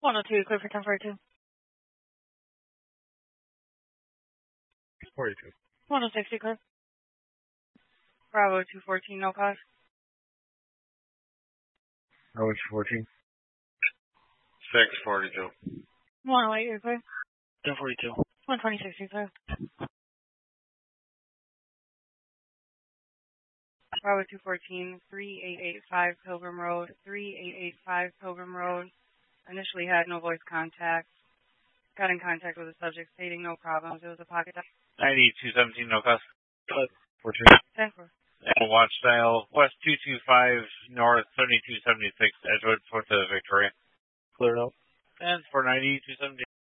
102, clear for 1042. 42. 106, clear. Bravo 214, no cause. Bravo 214. 642. 108, you're clear. 1042. 126, you're clear. Bravo 214, 3885 Pilgrim Road, 3885 Pilgrim Road. Initially had no voice contact. Got in contact with the subject stating no problems. It was a pocket dial. 9217, no cause. 14. 10-4. Watch dial West 225 North 7276 Edgewood, Puerto Victoria. Clear out. And for 9217.